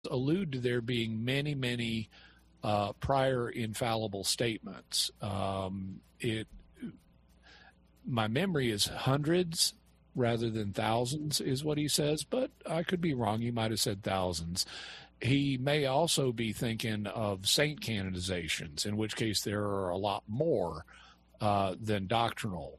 allude to there being many, many prior infallible statements. My memory is hundreds rather than thousands is what he says, but I could be wrong. He might have said thousands. He may also be thinking of saint canonizations, in which case there are a lot more than doctrinal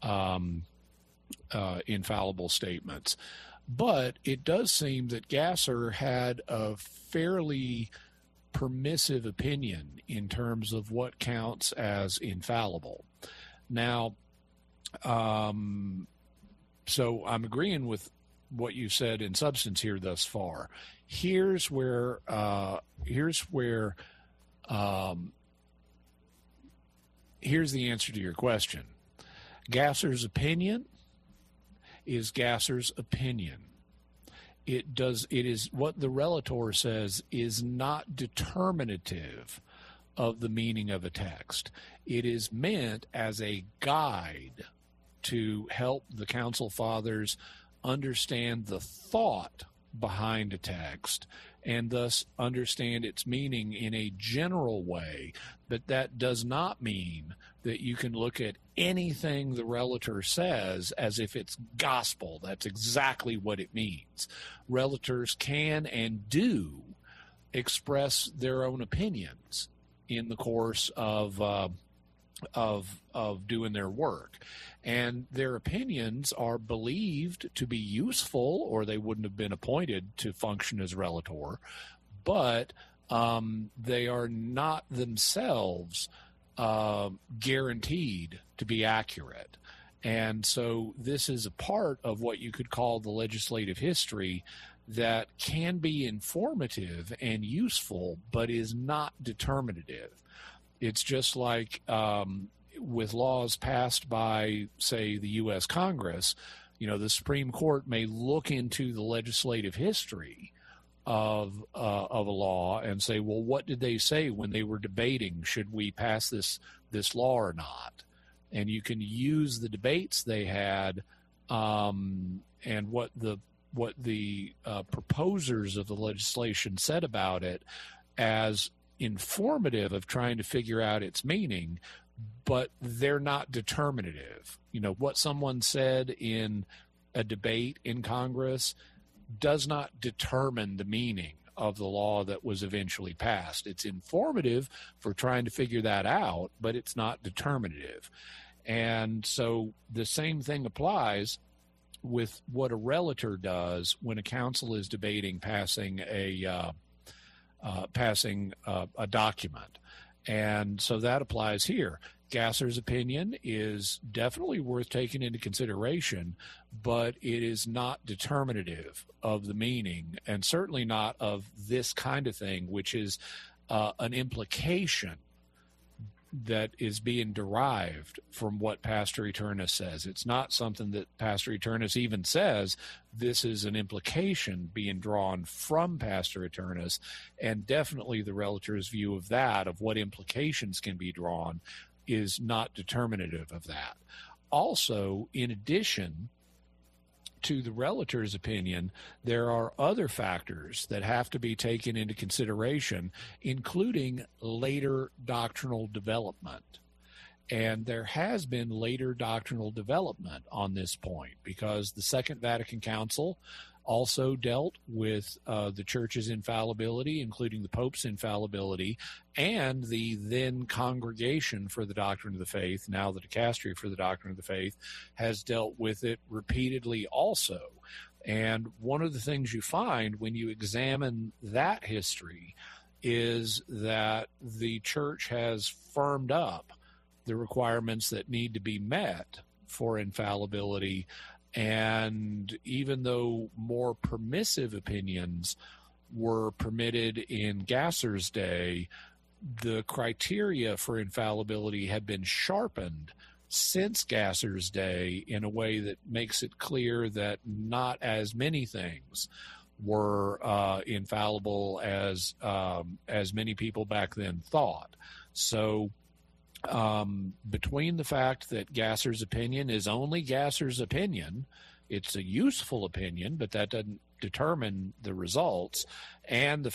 infallible statements. But it does seem that Gasser had a fairly permissive opinion in terms of what counts as infallible. Now, so I'm agreeing with what you said in substance here thus far. Here's the answer to your question. Gasser's opinion is Gasser's opinion. It is what the relator says is not determinative of the meaning of a text. It is meant as a guide to help the Council Fathers understand the thought behind a text and thus understand its meaning in a general way. But that does not mean that you can look at anything the relator says as if it's gospel. That's exactly what it means. Relators can and do express their own opinions in the course of doing their work. And their opinions are believed to be useful, or they wouldn't have been appointed to function as relator, but they are not themselves guaranteed to be accurate. And so this is a part of what you could call the legislative history that can be informative and useful, but is not determinative. It's just like with laws passed by, say, the U.S. Congress. The Supreme Court may look into the legislative history of a law and say, well, what did they say when they were debating? Should we pass this law or not? And you can use the debates they had and what the proposers of the legislation said about it as informative of trying to figure out its meaning, but they're not determinative. What someone said in a debate in Congress does not determine the meaning of the law that was eventually passed. It's informative for trying to figure that out, but it's not determinative. And so the same thing applies with what a relator does when a council is debating passing a document. And so that applies here. Gasser's opinion is definitely worth taking into consideration, but it is not determinative of the meaning, and certainly not of this kind of thing, which is an implication that is being derived from what Pastor Eternus says. It's not something that Pastor Eternus even says. This is an implication being drawn from Pastor Eternus, and definitely the relator's view of that, of what implications can be drawn, is not determinative of that. Also, in addition to the relator's opinion, there are other factors that have to be taken into consideration, including later doctrinal development. And there has been later doctrinal development on this point, because the Second Vatican Council also dealt with the Church's infallibility, including the Pope's infallibility, and the then Congregation for the Doctrine of the Faith, now the Dicastery for the Doctrine of the Faith, has dealt with it repeatedly also. And one of the things you find when you examine that history is that the Church has firmed up the requirements that need to be met for infallibility. And even though more permissive opinions were permitted in Gasser's day, the criteria for infallibility have been sharpened since Gasser's day in a way that makes it clear that not as many things were infallible as many people back then thought. So between the fact that Gasser's opinion is only Gasser's opinion, it's a useful opinion, but that doesn't determine the results, and the